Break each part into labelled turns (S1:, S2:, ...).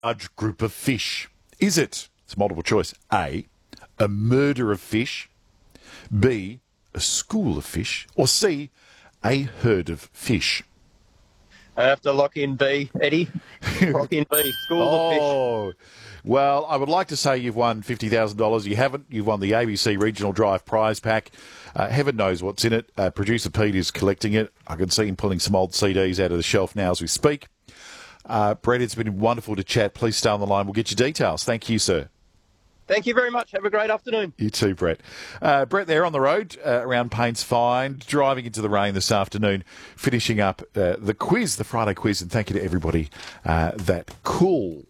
S1: large group of fish? Is it, it's multiple choice, A, a murder of fish, B, a school of fish, or C, a herd of fish?
S2: I have to lock in B, Eddie. Lock in B, school of fish.
S1: Oh, well, I would like to say you've won $50,000. You haven't. You've won the ABC Regional Drive prize pack. Heaven knows what's in it. Producer Pete is collecting it. I can see him pulling some old CDs out of the shelf now as we speak. Brett, it's been wonderful to chat. Please stay on the line. We'll get your details. Thank you, sir.
S2: Thank you very much. Have a great afternoon.
S1: You too, Brett. Brett there on the road around Paints Find, driving into the rain this afternoon, finishing up the quiz, the Friday quiz, and thank you to everybody that called.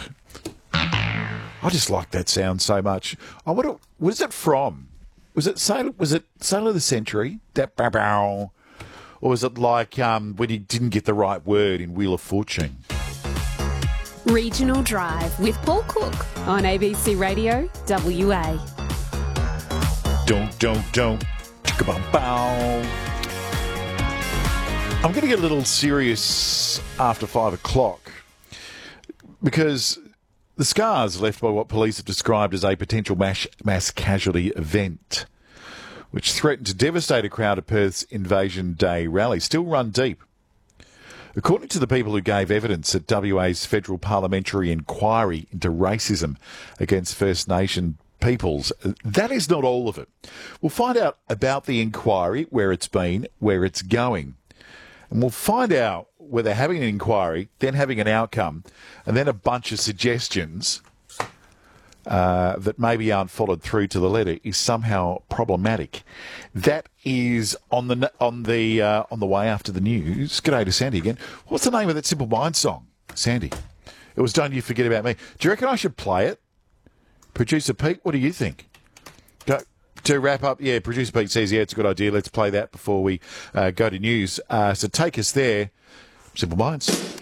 S1: I just like that sound so much. I wonder, was it from? Was it Sailor of the Century? That bow, or was it like when he didn't get the right word in Wheel of Fortune?
S3: Regional Drive with Paul Cook on ABC Radio WA.
S1: Don't. I'm going to get a little serious after 5 o'clock because the scars left by what police have described as a potential mass casualty event, which threatened to devastate a crowd at Perth's Invasion Day rally, still run deep. According to the people who gave evidence at WA's federal parliamentary inquiry into racism against First Nation peoples, that is not all of it. We'll find out about the inquiry, where it's been, where it's going. And we'll find out whether having an inquiry, then having an outcome, and then a bunch of suggestions that maybe aren't followed through to the letter is somehow problematic. That is on the way after the news. G'day to Sandy again. What's the name of that Simple Minds song, Sandy? It was Don't You Forget About Me. Do you reckon I should play it? Producer Pete, what do you think? To wrap up, yeah, Producer Pete says, yeah, it's a good idea. Let's play that before we go to news. So take us there. Simple Minds.